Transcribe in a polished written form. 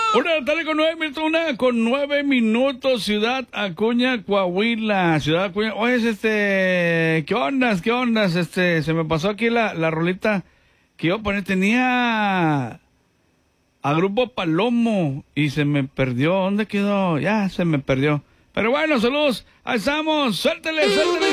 Una con 9 minutos, Ciudad Acuña, Coahuila. Ciudad Acuña. Oye, ¿qué ondas? Se me pasó aquí la rolita que iba a poner. Tenía a Grupo Palomo y se me perdió. ¿Dónde quedó? Ya se me perdió. Pero bueno, saludos. Ahí estamos. Suéltele.